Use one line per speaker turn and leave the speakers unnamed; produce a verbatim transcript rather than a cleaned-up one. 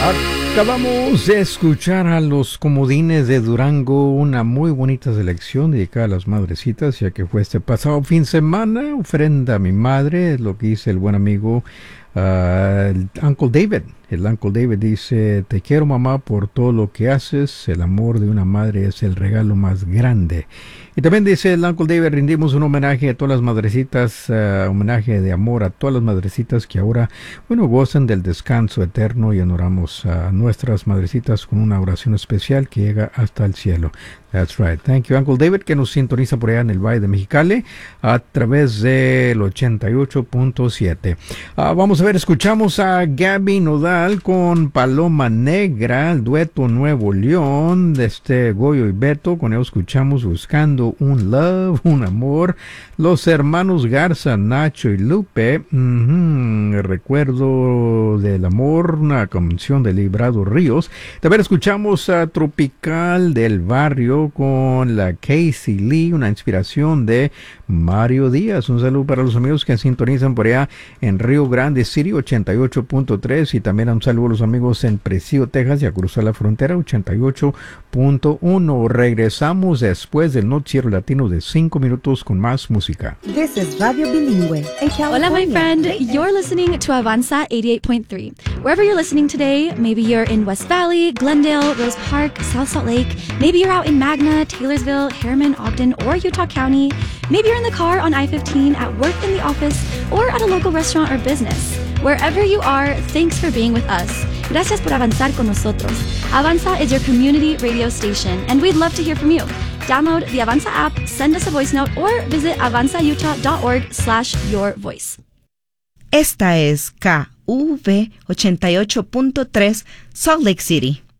Acabamos de escuchar a los comodines de Durango, una muy bonita selección dedicada a las madrecitas, ya que fue este pasado fin de semana, ofrenda a mi madre, lo que dice el buen amigo uh, el Uncle David. El Uncle David dice: te quiero, mamá, por todo lo que haces, el amor de una madre es el regalo más grande. Y también dice el Uncle David: rindimos un homenaje a todas las madrecitas, uh, homenaje de amor a todas las madrecitas que ahora, bueno, gozan del descanso eterno, y honoramos a nuestras madrecitas con una oración especial que llega hasta el cielo. That's right. Thank you, Uncle David, que nos sintoniza por allá en el Valle de Mexicali a través del ochenta y ocho punto siete. Uh, vamos a ver, escuchamos a Gaby Nodal con Paloma Negra, el dueto Nuevo León de este Goyo y Beto. Con ellos escuchamos Buscando un Love, un amor. Los hermanos Garza, Nacho y Lupe, mm-hmm, Recuerdo del amor, una canción de Librado Ríos. También escuchamos a Tropical del Barrio con la Casey Lee, una inspiración de Mario Díaz. Un saludo para los amigos que sintonizan por allá en Rio Grande City, ochenta y ocho punto tres, y también un saludo a los amigos en Presidio, Texas, y a cruzar la frontera, ochenta y ocho punto uno. Regresamos después del noticiero latino de cinco minutos con más música.
This is Radio Bilingüe in California.
Hola, my friend. You're listening to Avanza eighty-eight point three. Wherever you're listening today, maybe you're in West Valley, Glendale, Rose Park, South Salt Lake. Maybe you're out in Magna, Taylorsville, Harriman, Ogden, or Utah County. Maybe you're in the car on I fifteen, at work, in the office, or at a local restaurant or business. Wherever you are, thanks for being with us. Gracias por avanzar con nosotros. Avanza is your community radio station, and we'd love to hear from you. Download the Avanza app, send us a voice note, or visit avanzautah.org slash your voice.
Esta es K U V ochenta y ocho punto tres, Salt Lake City.